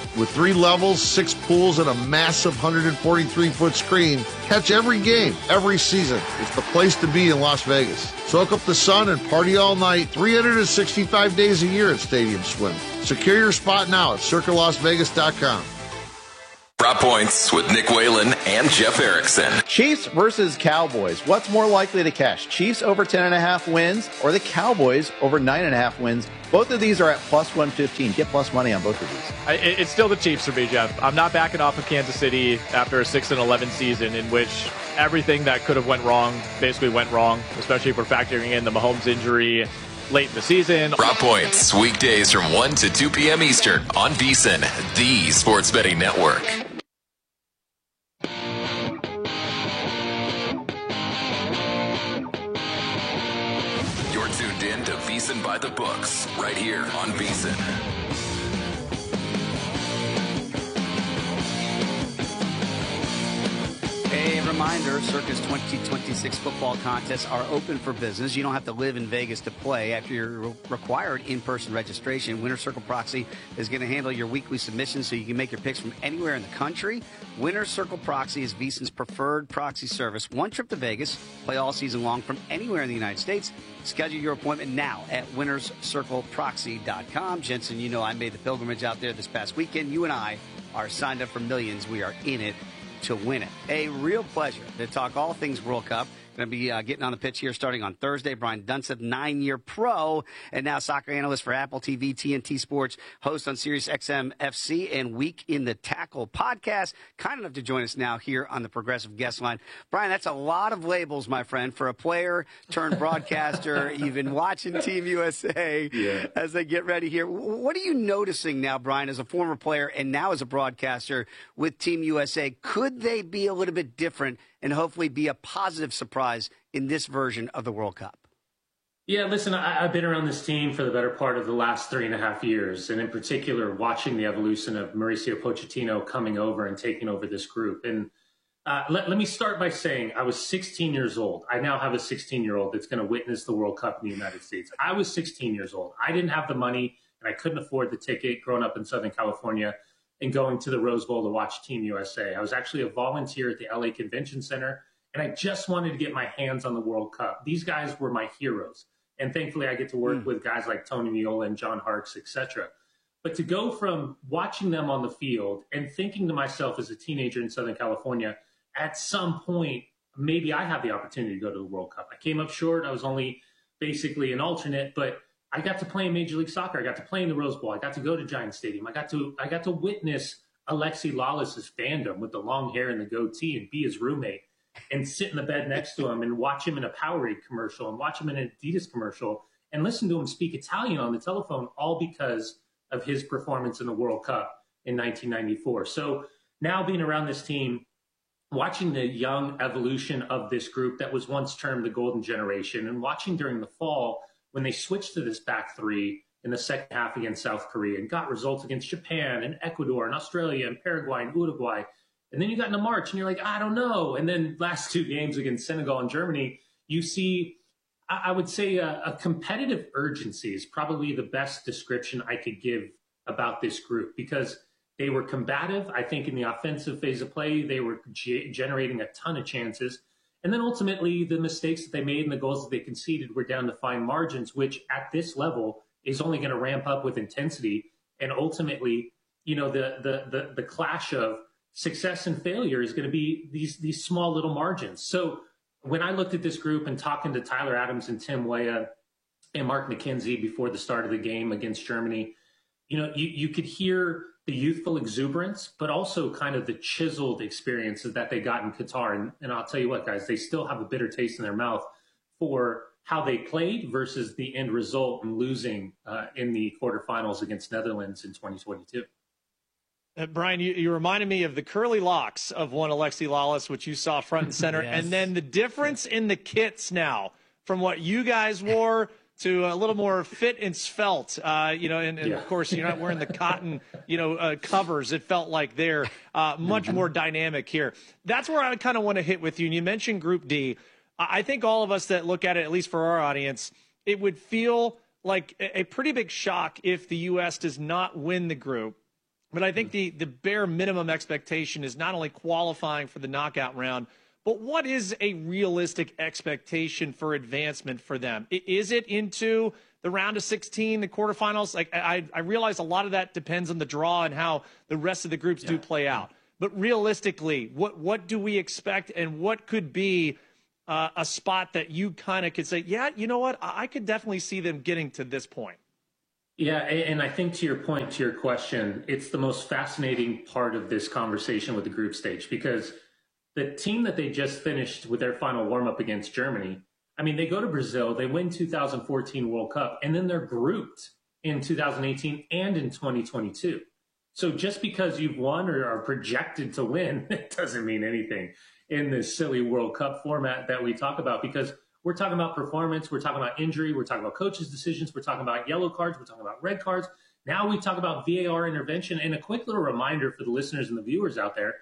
With three levels, six pools, and a massive one hundred forty-three foot screen, catch every game, every season. It's the place to be in Las Vegas. Soak up the sun and party all night, three hundred sixty-five days a year at Stadium Swim. Secure your spot now at circa las vegas dot com. Drop Points with Nick Whalen and Jeff Erickson. Chiefs versus Cowboys. What's more likely to cash? Chiefs over ten and a half wins or the Cowboys over nine and a half wins? Both of these are at plus one fifteen. Get plus money on both of these. I, it's still the Chiefs for me, Jeff. I'm not backing off of Kansas City after a six and eleven season in which everything that could have went wrong basically went wrong, especially if we're factoring in the Mahomes injury late in the season. Drop Points, weekdays from one to two p.m. Eastern on VSiN, the Sports Betting Network. You're tuned in to VSiN by the Books, right here on VSiN. A reminder, Circa's twenty twenty-six football contests are open for business. You don't have to live in Vegas to play. After your required in-person registration, Winner Circle Proxy is going to handle your weekly submissions so you can make your picks from anywhere in the country. Winner Circle Proxy is VSiN's preferred proxy service. One trip to Vegas, play all season long from anywhere in the United States. Schedule your appointment now at winners circle proxy dot com. Jensen, you know I made the pilgrimage out there this past weekend. You and I are signed up for millions. We are in it to win it. A real pleasure to talk all things World Cup. Going to be uh, getting on the pitch here starting on Thursday. Brian Dunseth, nine-year pro, and now soccer analyst for Apple T V, T N T Sports, host on Sirius X M F C and Week in the Tackle podcast. Kind enough to join us now here on the Progressive Guest Line. Brian, that's a lot of labels, my friend, for a player turned broadcaster. You've been watching Team U S A yeah. as they get ready here. What are you noticing now, Brian, as a former player and now as a broadcaster with Team U S A? Could they be a little bit different and hopefully be a positive surprise in this version of the World Cup? Yeah, listen, I, I've been around this team for the better part of the last three and a half years, and in particular, watching the evolution of Mauricio Pochettino coming over and taking over this group. And uh, let, let me start by saying I was sixteen years old. I now have a sixteen-year-old that's going to witness the World Cup in the United States. I was sixteen years old. I didn't have the money, and I couldn't afford the ticket growing up in Southern California and going to the Rose Bowl to watch Team U S A. I was actually a volunteer at the L A Convention Center, and I just wanted to get my hands on the World Cup. These guys were my heroes, and thankfully I get to work mm. with guys like Tony Meola and John Harkes, et cetera. But to go from watching them on the field and thinking to myself as a teenager in Southern California, at some point, maybe I have the opportunity to go to the World Cup. I came up short. I was only basically an alternate, but I got to play in Major League Soccer. I got to play in the Rose Bowl. I got to go to Giant Stadium. I got to I got to witness Alexi Lawless's fandom with the long hair and the goatee and be his roommate and sit in the bed next to him and watch him in a Powerade commercial and watch him in an Adidas commercial and listen to him speak Italian on the telephone, all because of his performance in the World Cup in nineteen ninety-four. So now being around this team, watching the young evolution of this group that was once termed the Golden Generation, and watching during the fall when they switched to this back three in the second half against South Korea and got results against Japan and Ecuador and Australia and Paraguay and Uruguay. And then you got into March and you're like, I don't know. And then last two games against Senegal and Germany, you see, I would say a, a competitive urgency is probably the best description I could give about this group, because they were combative. I think in the offensive phase of play, they were ge- generating a ton of chances. And then ultimately, the mistakes that they made and the goals that they conceded were down to fine margins, which at this level is only going to ramp up with intensity. And ultimately, you know, the the the, the clash of success and failure is going to be these these small little margins. So when I looked at this group and talking to Tyler Adams and Tim Weah and Mark McKenzie before the start of the game against Germany, you know, you, you could hear the youthful exuberance, but also kind of the chiseled experiences that they got in Qatar. And, and I'll tell you what, guys, they still have a bitter taste in their mouth for how they played versus the end result and losing uh, in the quarterfinals against Netherlands in twenty twenty-two. Uh, Brian, you, you reminded me of the curly locks of one Alexi Lawless, which you saw front and center, yes. And then the difference in the kits now from what you guys wore to a little more fit and svelte, uh, you know, and, and yeah. of course, you're not wearing the cotton, you know, uh, covers. It felt like they're uh, much more dynamic here. That's where I kind of want to hit with you. And you mentioned Group D. I think all of us that look at it, at least for our audience, it would feel like a pretty big shock if the U S does not win the group. But I think the, the bare minimum expectation is not only qualifying for the knockout round, but what is a realistic expectation for advancement for them? Is it into the round of sixteen, the quarterfinals? Like I, I realize a lot of that depends on the draw and how the rest of the groups yeah. do play out. But realistically, what what do we expect, and what could be uh, a spot that you kind of could say, yeah, you know what, I, I could definitely see them getting to this point? Yeah, and I think to your point, to your question, it's the most fascinating part of this conversation with the group stage, because the team that they just finished with their final warm-up against Germany, I mean, they go to Brazil, they win two thousand fourteen World Cup, and then they're grouped in two thousand eighteen and in twenty twenty-two. So just because you've won or are projected to win, it doesn't mean anything in this silly World Cup format that we talk about, because we're talking about performance, we're talking about injury, we're talking about coaches' decisions, we're talking about yellow cards, we're talking about red cards. Now we talk about V A R intervention. And a quick little reminder for the listeners and the viewers out there,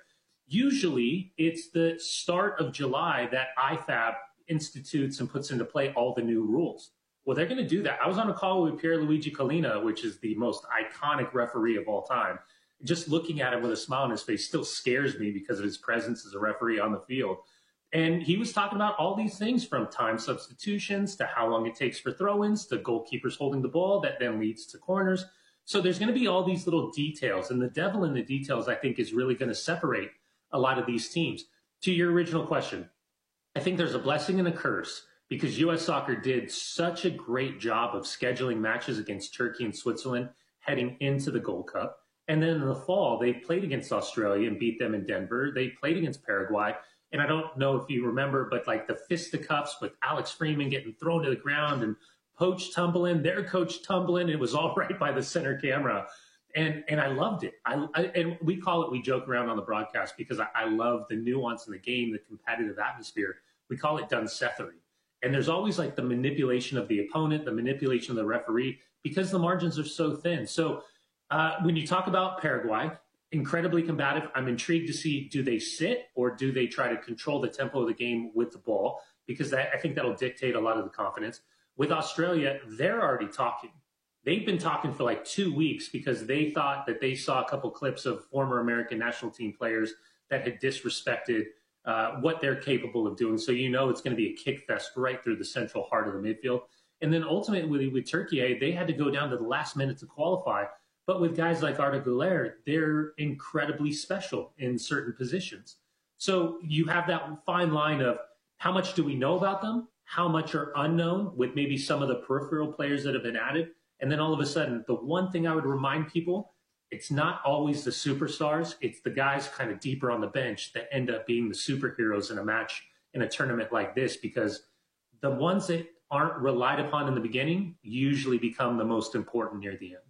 usually it's the start of July that I F A B institutes and puts into play all the new rules. Well, they're going to do that. I was on a call with Pierluigi Collina, which is the most iconic referee of all time. Just looking at him with a smile on his face still scares me because of his presence as a referee on the field. And he was talking about all these things, from time substitutions to how long it takes for throw-ins to goalkeepers holding the ball that then leads to corners. So there's going to be all these little details. And the devil in the details, I think, is really going to separate a lot of these teams. To your original question, I think there's a blessing and a curse, because U S Soccer did such a great job of scheduling matches against Turkey and Switzerland heading into the Gold Cup. And then in the fall, they played against Australia and beat them in Denver. They played against Paraguay. And I don't know if you remember, but like the fisticuffs with Alex Freeman getting thrown to the ground and Poach tumbling, their coach tumbling, it was all right by the center camera. And and I loved it. I, I and we call it, we joke around on the broadcast because I, I love the nuance in the game, the competitive atmosphere. We call it Dunsethery. And there's always like the manipulation of the opponent, the manipulation of the referee, because the margins are so thin. So uh, when you talk about Paraguay, incredibly combative. I'm intrigued to see, do they sit or do they try to control the tempo of the game with the ball? Because that, I think that'll dictate a lot of the confidence. With Australia, they're already talking. They've been talking for like two weeks because they thought that they saw a couple clips of former American national team players that had disrespected uh, what they're capable of doing. So you know it's going to be a kick fest right through the central heart of the midfield. And then ultimately with, with Turkey, they had to go down to the last minute to qualify. But with guys like Arda Güler, they're incredibly special in certain positions. So you have that fine line of how much do we know about them, how much are unknown with maybe some of the peripheral players that have been added. And then all of a sudden, the one thing I would remind people, it's not always the superstars. It's the guys kind of deeper on the bench that end up being the superheroes in a match, in a tournament like this, because the ones that aren't relied upon in the beginning usually become the most important near the end.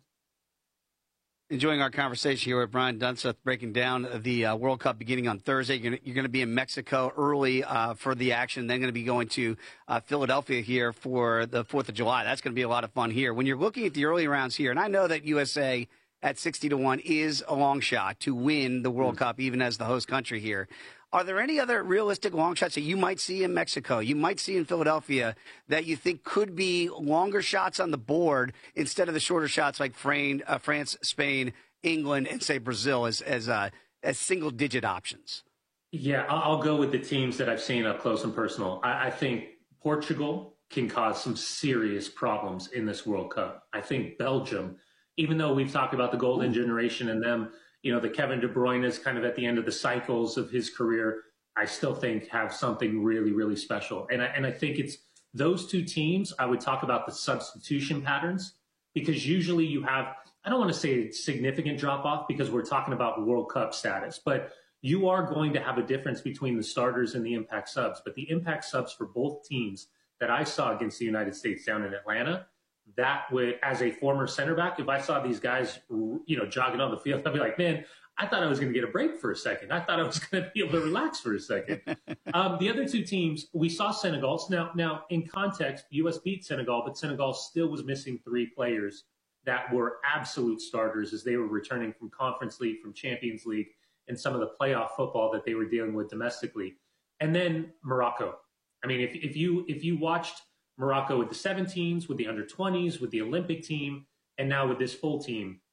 Enjoying our conversation here with Brian Dunseth, breaking down the uh, World Cup beginning on Thursday. You're going to be in Mexico early uh, for the action, then going to be going to uh, Philadelphia here for the fourth of July. That's going to be a lot of fun here. When you're looking at the early rounds here, and I know that U S A at sixty to one is a long shot to win the World mm-hmm. Cup, even as the host country here. Are there any other realistic long shots that you might see in Mexico, you might see in Philadelphia, that you think could be longer shots on the board instead of the shorter shots like uh, France, Spain, England, and, say, Brazil as as, uh, as single-digit options? Yeah, I'll go with the teams that I've seen up close and personal. I, I think Portugal can cause some serious problems in this World Cup. I think Belgium, even though we've talked about the golden generation and them, you know, the Kevin De Bruyne is kind of at the end of the cycles of his career, I still think have something really, really special. And I, and I think it's those two teams. I would talk about the substitution patterns, because usually you have, I don't want to say significant drop off because we're talking about World Cup status, but you are going to have a difference between the starters and the impact subs. But the impact subs for both teams that I saw against the United States down in Atlanta, that would, as a former center back, if I saw these guys, you know, jogging on the field, I'd be like, man, I thought I was going to get a break for a second. I thought I was going to be able to relax for a second. um, the other two teams, we saw Senegal. Now, now, in context, U S beat Senegal, but Senegal still was missing three players that were absolute starters as they were returning from Conference League, from Champions League, and some of the playoff football that they were dealing with domestically. And then Morocco. I mean, if, if you if you watched Morocco with the seventeens, with the under twenties, with the Olympic team, and now with this full team,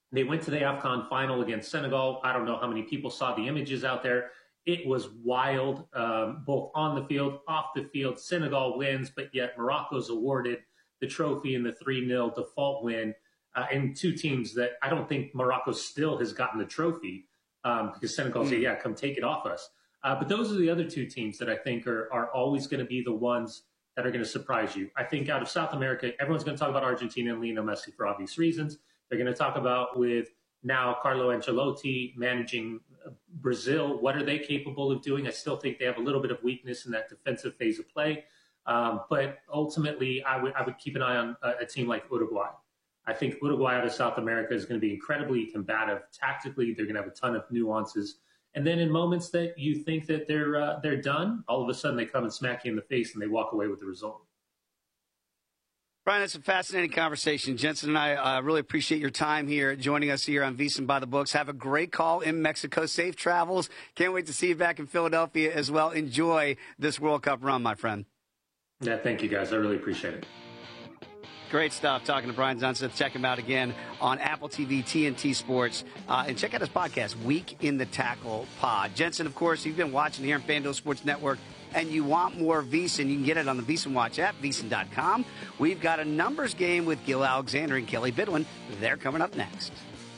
They went to the AFCON final against Senegal. I don't know how many people saw the images out there. It was wild, um, both on the field, off the field. Senegal wins, but yet Morocco's awarded the trophy in the three nil default win. Uh, and two teams that I don't think Morocco still has gotten the trophy um, because Senegal mm. say, yeah, come take it off us. Uh, but those are the other two teams that I think are, are always going to be the ones that are going to surprise you. I think out of South America, everyone's going to talk about Argentina and Lionel Messi for obvious reasons. They're going to talk about with now Carlo Ancelotti managing Brazil. What are they capable of doing? I still think they have a little bit of weakness in that defensive phase of play. Um, but ultimately, I would I would keep an eye on a, a team like Uruguay. I think Uruguay out of South America is going to be incredibly combative. Tactically, they're going to have a ton of nuances. And then in moments that you think that they're uh, they're done, all of a sudden they come and smack you in the face and they walk away with the result. Brian, it's a fascinating conversation. Jensen and I uh, really appreciate your time here, joining us here on VSiN by the Books. Have a great call in Mexico. Safe travels. Can't wait to see you back in Philadelphia as well. Enjoy this World Cup run, my friend. Yeah, thank you, guys. I really appreciate it. Great stuff talking to Brian Dunseth. Check him out again on Apple T V, T N T Sports, uh, and check out his podcast, Week in the Tackle Pod. Jensen, of course, you've been watching here on FanDuel Sports Network, and you want more VSiN, you can get it on the VSiN Watch app, V S I N dot com. We've got a numbers game with Gil Alexander and Kelly Bidwin. They're coming up next.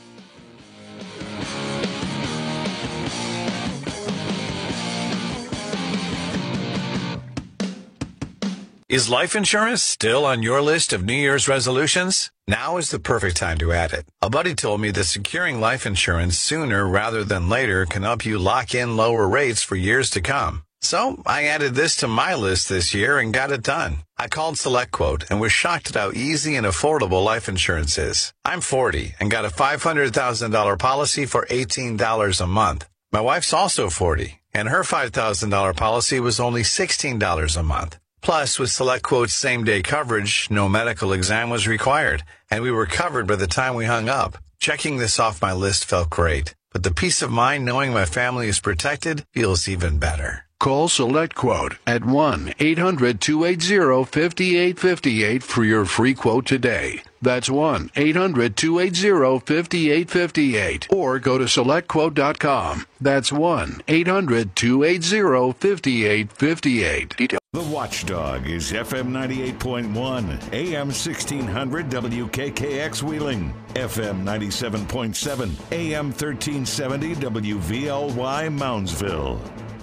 Is life insurance still on your list of New Year's resolutions? Now is the perfect time to add it. A buddy told me that securing life insurance sooner rather than later can help you lock in lower rates for years to come. So I added this to my list this year and got it done. I called SelectQuote and was shocked at how easy and affordable life insurance is. I'm forty and got a five hundred thousand dollars policy for eighteen dollars a month. My wife's also forty, and her five thousand dollars policy was only sixteen dollars a month. Plus, with SelectQuote's same-day coverage, no medical exam was required, and we were covered by the time we hung up. Checking this off my list felt great, but the peace of mind knowing my family is protected feels even better. Call SelectQuote at one eight hundred two eight zero five eight five eight for your free quote today. That's one eight hundred two eight zero five eight five eight. Or go to select quote dot com. That's one eight hundred two eight zero five eight five eight. Details. The Watchdog is F M ninety-eight point one, A M sixteen hundred W K K X Wheeling, F M ninety-seven point seven, A M thirteen seventy W V L Y Moundsville.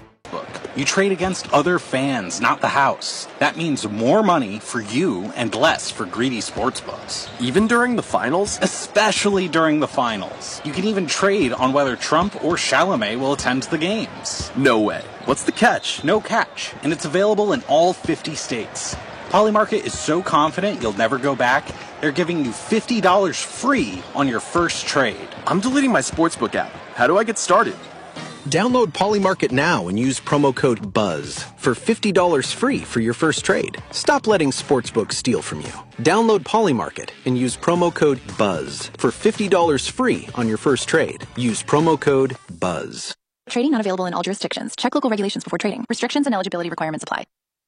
You trade against other fans, not the house. That means more money for you and less for greedy sportsbooks. Even during the finals? Especially during the finals. You can even trade on whether Trump or Chalamet will attend the games. No way. What's the catch? No catch. And it's available in all fifty states. Polymarket is so confident you'll never go back, they're giving you fifty dollars free on your first trade. I'm deleting my sportsbook app. How do I get started? Download Polymarket now and use promo code BUZZ for fifty dollars free for your first trade. Stop letting sportsbooks steal from you. Download Polymarket and use promo code BUZZ for fifty dollars free on your first trade. Use promo code BUZZ. Trading not available in all jurisdictions. Check local regulations before trading. Restrictions and eligibility requirements apply.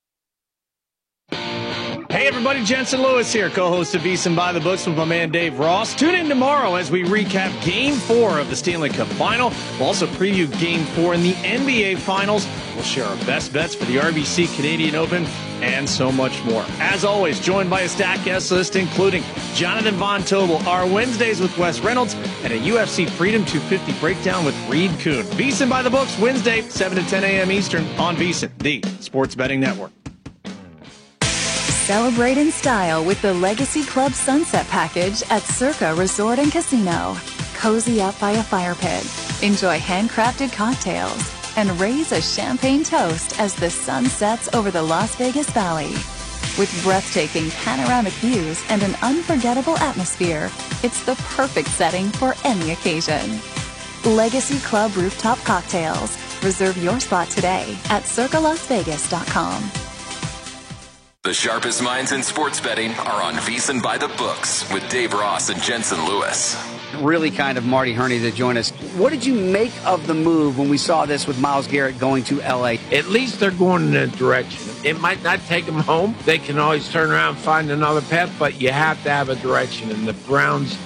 Hey everybody, Jensen Lewis here, co-host of VSiN by the Books with my man Dave Ross. Tune in tomorrow as we recap Game four of the Stanley Cup Final. We'll also preview Game four in the N B A Finals. We'll share our best bets for the R B C Canadian Open and so much more. As always, joined by a stacked guest list including Jonathan Von Tobel, our Wednesdays with Wes Reynolds, and a U F C Freedom two fifty breakdown with Reed Kuhn. VSiN by the Books, Wednesday, seven to ten a.m. Eastern on VSiN, the Sports Betting Network. Celebrate in style with the Legacy Club Sunset Package at Circa Resort and Casino. Cozy up by a fire pit, enjoy handcrafted cocktails, and raise a champagne toast as the sun sets over the Las Vegas Valley. With breathtaking panoramic views and an unforgettable atmosphere, it's the perfect setting for any occasion. Legacy Club Rooftop Cocktails. Reserve your spot today at circa las vegas dot com. The sharpest minds in sports betting are on VSiN by the Books with Dave Ross and Jensen Lewis. Really kind of Marty Herney to join us. What did you make of the move when we saw this with Myles Garrett going to L A? At least they're going in that direction. It might not take them home. They can always turn around and find another path, but you have to have a direction. And the Browns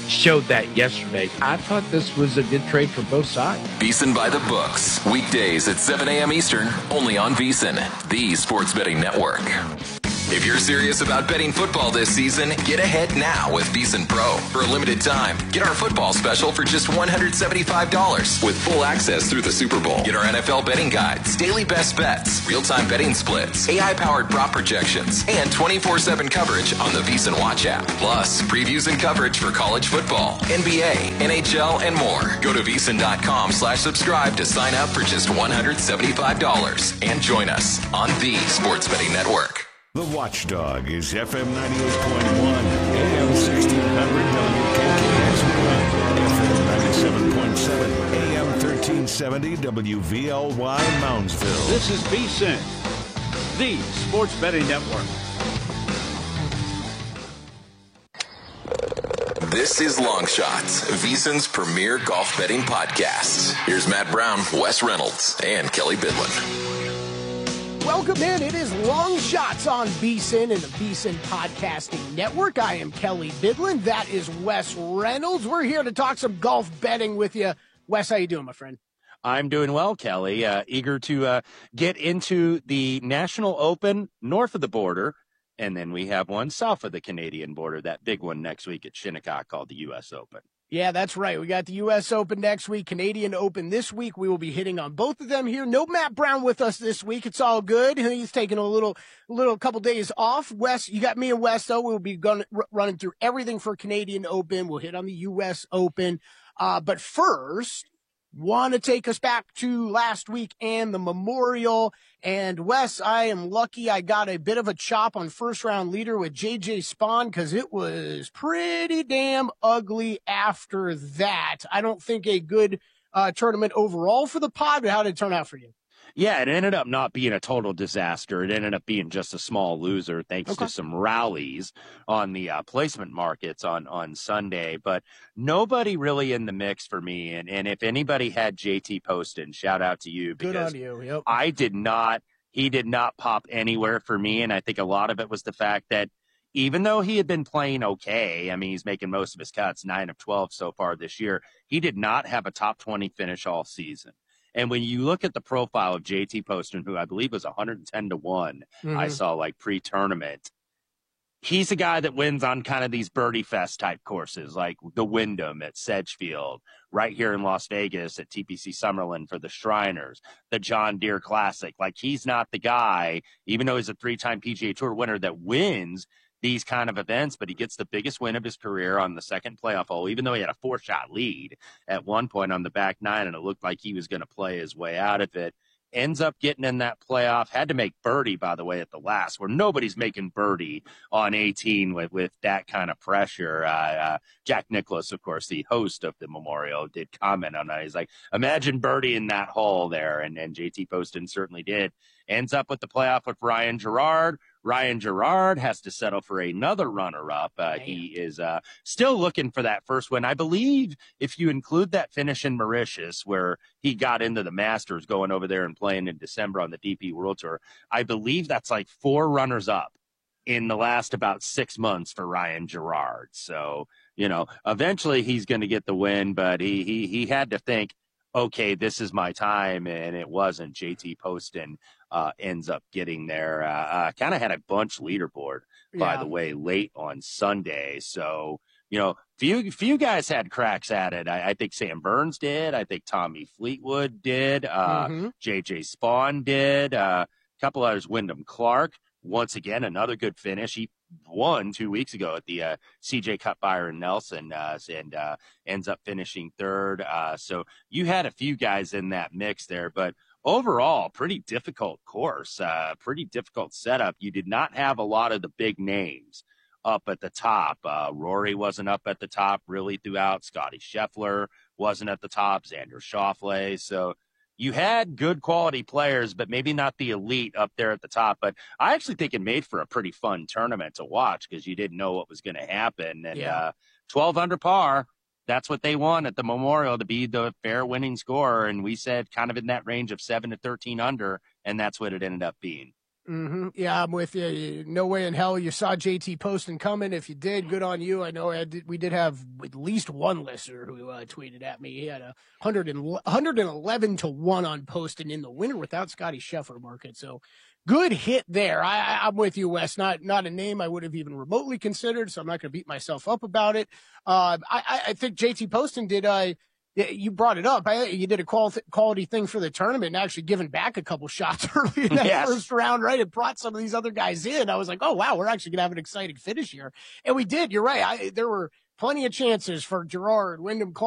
showed that yesterday. I thought this was a good trade for both sides. VEASAN by the books. Weekdays at seven a.m. Eastern, only on VEASAN, the sports betting network. If you're serious about betting football this season, get ahead now with VEASAN Pro. For a limited time, get our football special for just one hundred seventy-five dollars with full access through the Super Bowl. Get our N F L betting guides, daily best bets, real-time betting splits, A I-powered prop projections, and twenty-four seven coverage on the VEASAN Watch app. Plus, previews and coverage for college football, N B A, N H L, and more. Go to VEASAN.com slash subscribe to sign up for just one hundred seventy-five dollars and join us on the Sports Betting Network. The Watchdog is F M ninety-eight point one, A M sixteen hundred W K K X, F M ninety-seven point seven, A M thirteen seventy W V L Y Moundsville. This is VEASAN, the Sports Betting Network. This is Long Shots, VEASAN's premier golf betting podcast. Here's Matt Brown, Wes Reynolds, and Kelly Bidlin. Welcome in. It is Long Shots on VEASAN and the VEASAN Podcasting Network. I am Kelly Bidlin. That is Wes Reynolds. We're here to talk some golf betting with you. Wes, how you doing, my friend? I'm doing well, Kelly. Uh, eager to uh, get into the National Open north of the border, and then we have one south of the Canadian border, that big one next week at Shinnecock called the U S Open. Yeah, that's right. We got the U S Open next week, Canadian Open this week. We will be hitting on both of them here. No Matt Brown with us this week. It's all good. He's taking a little, little couple days off. Wes, you got me and Wes, though. We'll be going, r- running through everything for Canadian Open. We'll hit on the U S Open. Uh, but first, want to take us back to last week and the Memorial. And Wes, I am lucky I got a bit of a chop on first round leader with J J Spaun because it was pretty damn ugly after that. I don't think a good uh, tournament overall for the pod, but how did it turn out for you? Yeah, it ended up not being a total disaster. It ended up being just a small loser thanks Okay. to some rallies on the uh, placement markets on, on Sunday. But nobody really in the mix for me. And, and if anybody had J T Poston, shout out to you. Good Because on you. Yep. I did not. He did not pop anywhere for me. And I think a lot of it was the fact that even though he had been playing okay, I mean, he's making most of his cuts, nine of twelve so far this year, he did not have a top twenty finish all season. And when you look at the profile of J T Poston, who I believe was one hundred ten to one, Mhm. I saw like pre-tournament, he's a guy that wins on kind of these birdie fest type courses, like the Wyndham at Sedgefield, right here in Las Vegas at T P C Summerlin for the Shriners, the John Deere Classic. Like, he's not the guy, even though he's a three-time P G A Tour winner, that wins these kind of events, but he gets the biggest win of his career on the second playoff hole, even though he had a four-shot lead at one point on the back nine, and it looked like he was going to play his way out of it. Ends up getting in that playoff, had to make birdie, by the way, at the last, where nobody's making birdie on eighteen with, with that kind of pressure. Uh, uh, Jack Nicklaus, of course, the host of the Memorial, did comment on that. He's like, imagine birdie in that hole there, and, and J T Poston certainly did. Ends up with the playoff with Ryan Gerard. Ryan Gerard has to settle for another runner-up. Uh, he is uh, still looking for that first win. I believe if you include that finish in Mauritius, where he got into the Masters going over there and playing in December on the D P World Tour, I believe that's like four runners-up in the last about six months for Ryan Gerard. So, you know, eventually he's going to get the win, but he, he, he had to think, okay, this is my time, and it wasn't. J T Poston uh, ends up getting there. Uh, uh, kind of had a bunch leaderboard, by Yeah. the way, late on Sunday. So, you know, few few guys had cracks at it. I, I think Sam Burns did. I think Tommy Fleetwood did. Uh, Mhm. J J Spaun did. Uh, a couple others, Wyndham Clark. Once again, another good finish. He won two weeks ago at the uh, C J Cup, Byron Nelson, uh, and uh, ends up finishing third. Uh, so you had a few guys in that mix there, but overall, pretty difficult course, uh, pretty difficult setup. You did not have a lot of the big names up at the top. Uh, Rory wasn't up at the top really throughout. Scotty Scheffler wasn't at the top. Xander Schauffele. So you had good quality players, but maybe not the elite up there at the top. But I actually think it made for a pretty fun tournament to watch because you didn't know what was going to happen. And Yeah. uh, twelve under par, that's what they want at the Memorial, to be the fair winning scorer. And we said kind of in that range of seven to thirteen under, and that's what it ended up being. Mm-hmm. Yeah, I'm with you. No way in hell you saw J T Poston coming. If you did, good on you. I know I did, we did have at least one listener who uh, tweeted at me. He had a one hundred eleven to one on Poston in the winner without Scotty Scheffler market. So good hit there. I, I, I'm with you, Wes. Not not a name I would have even remotely considered, so I'm not going to beat myself up about it. Uh, I, I think J T Poston did uh, – you brought it up. I, you did a quality thing for the tournament and actually giving back a couple shots early in that yes. first round, right? It brought some of these other guys in. I was like, oh, wow, we're actually going to have an exciting finish here. And we did. You're right. I, there were plenty of chances for Gerard, Wyndham Clark.